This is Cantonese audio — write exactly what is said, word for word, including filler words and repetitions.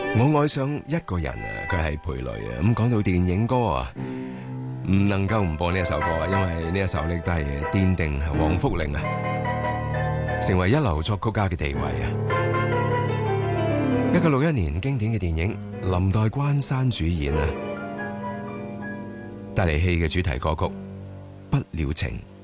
我愛上一個人啊，佢係裴雷啊。咁講到電影歌啊，唔能夠唔播呢一首歌啊，因為呢一首亦都係奠定黃福玲啊成為一流作曲家嘅地位啊。一九六一年經典嘅電影，林黛關山主演啊，帶嚟戲嘅主題歌曲《不了情》。